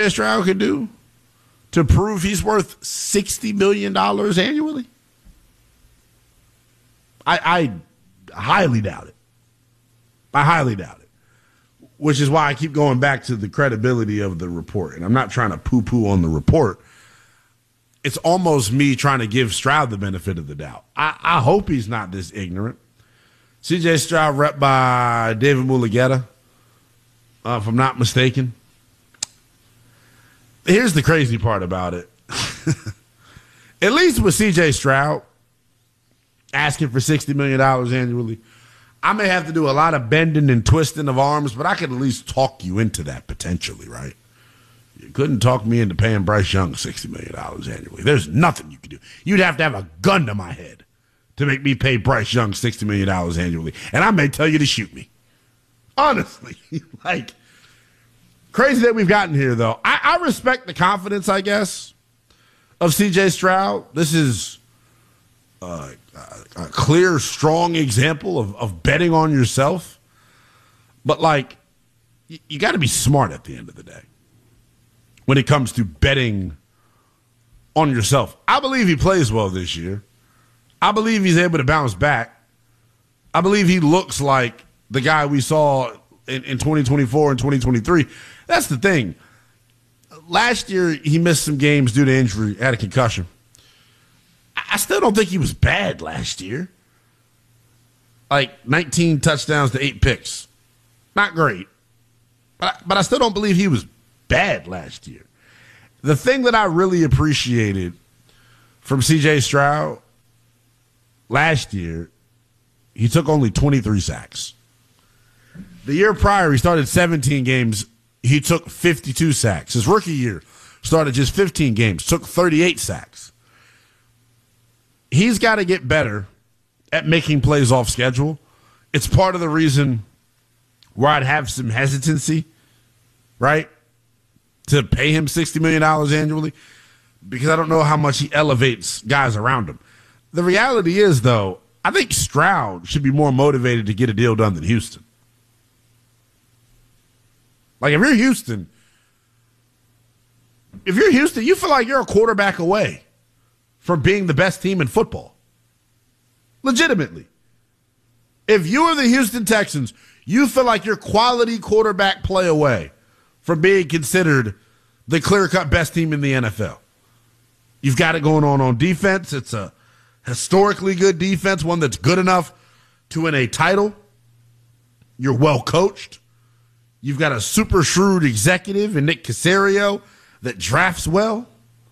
C.J. Stroud could do to prove he's worth $60 million annually? I highly doubt it. I highly doubt it, which is why I keep going back to the credibility of the report. And I'm not trying to poo-poo on the report. It's almost me trying to give Stroud the benefit of the doubt. I hope he's not this ignorant. C.J. Stroud rep by David Mulugheta, if I'm not mistaken. Here's the crazy part about it. At least with C.J. Stroud asking for $60 million annually, I may have to do a lot of bending and twisting of arms, but I could at least talk you into that potentially, right? You couldn't talk me into paying Bryce Young $60 million annually. There's nothing you could do. You'd have to have a gun to my head to make me pay Bryce Young $60 million annually. And I may tell you to shoot me. Honestly. Like, crazy that we've gotten here, though. I respect the confidence, I guess, of C.J. Stroud. This is a clear, strong example of betting on yourself. But, like, you got to be smart at the end of the day when it comes to betting on yourself. I believe he plays well this year. I believe he's able to bounce back. I believe he looks like the guy we saw in 2024 and 2023. That's the thing. Last year, he missed some games due to injury, had a concussion. I still don't think he was bad last year. Like 19 touchdowns to 8 picks. Not great. But I still don't believe he was bad last year. The thing that I really appreciated from C.J. Stroud last year, he took only 23 sacks. The year prior, he started 17 games. He took 52 sacks. His rookie year started just 15 games, took 38 sacks. He's got to get better at making plays off schedule. It's part of the reason where I'd have some hesitancy, right, to pay him $60 million annually, because I don't know how much he elevates guys around him. The reality is, though, I think Stroud should be more motivated to get a deal done than Houston. Like, if you're Houston, you feel like you're a quarterback away from being the best team in football. Legitimately. If you are the Houston Texans, you feel like you're quality quarterback play away from being considered the clear-cut best team in the NFL. You've got it going on defense. It's a historically good defense, one that's good enough to win a title. You're well coached. You've got a super shrewd executive in Nick Caserio that drafts well.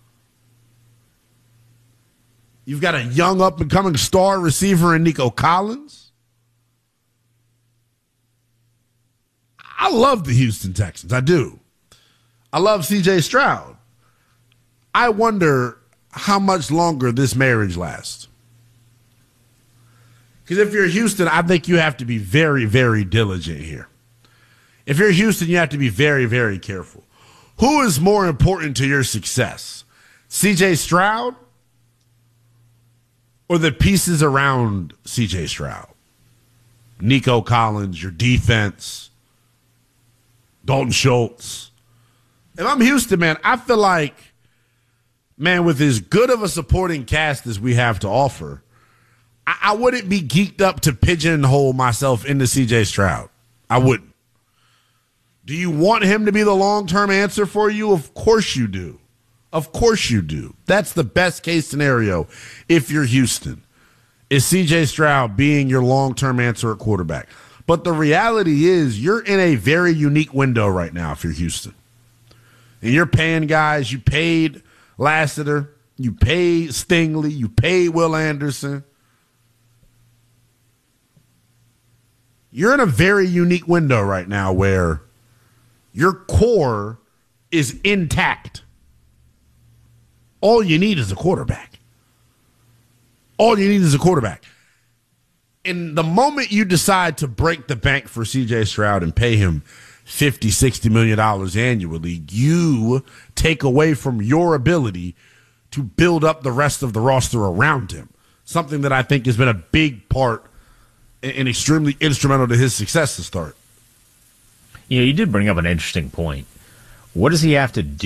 You've got a young up-and-coming star receiver in Nico Collins. I love the Houston Texans. I do. I love C.J. Stroud. I wonder how much longer this marriage lasts. Because if you're Houston, I think you have to be very, very diligent here. If you're Houston, you have to be very, very careful. Who is more important to your success? C.J. Stroud or the pieces around C.J. Stroud? Nico Collins, your defense, Dalton Schultz. If I'm Houston, man, I feel like, man, with as good of a supporting cast as we have to offer, I wouldn't be geeked up to pigeonhole myself into C.J. Stroud. I wouldn't. Do you want him to be the long-term answer for you? Of course you do. Of course you do. That's the best case scenario if you're Houston, is C.J. Stroud being your long-term answer at quarterback. But the reality is you're in a very unique window right now if you're Houston. And you're paying guys. You paid Lassiter. You paid Stingley. You paid Will Anderson. You're in a very unique window right now where your core is intact. All you need is a quarterback. All you need is a quarterback. And the moment you decide to break the bank for C.J. Stroud and pay him $50, $60 million annually, you take away from your ability to build up the rest of the roster around him. Something that I think has been a big part and extremely instrumental to his success to start. You know, you did bring up an interesting point. What does he have to do